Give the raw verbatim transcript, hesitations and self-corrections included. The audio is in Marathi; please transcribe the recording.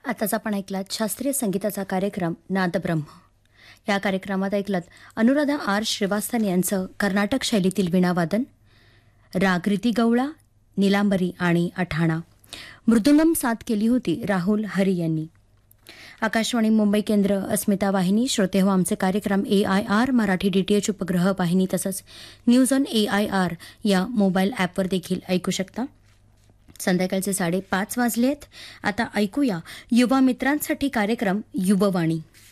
आताच आपण ऐकलात शास्त्रीय संगीताचा कार्यक्रम नादब्रह्म. या कार्यक्रमात ऐकलात अनुराधा आर श्रीवास्तव यांचं कर्नाटक शैलीतील वीणावादन, रागरीती गवळा, निलांबरी आणि अठाणा. मृदुंगम साथ केली होती राहुल हरी यांनी. आकाशवाणी मुंबई केंद्र, अस्मिता वाहिनी. श्रोते हो, आमचे कार्यक्रम ए आय आर मराठी डीटीएच उपग्रह वाहिनी तसंच news on A I R या मोबाईल ॲपवर देखील ऐकू शकता. संध्याकाळचे साडेपाच वाजले आहेत. आता ऐकूया युवा मित्रांसाठी कार्यक्रम युववाणी.